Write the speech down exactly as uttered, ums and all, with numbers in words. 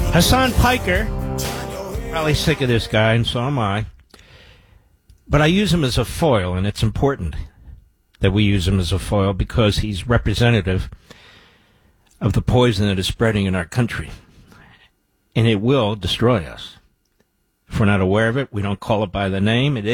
Hassan Piker, probably sick of this guy, and so am I. But I use him as a foil, and it's important that we use him as a foil because he's representative of the poison that is spreading in our country. And it will destroy us. If we're not aware of it, we don't call it by the name, it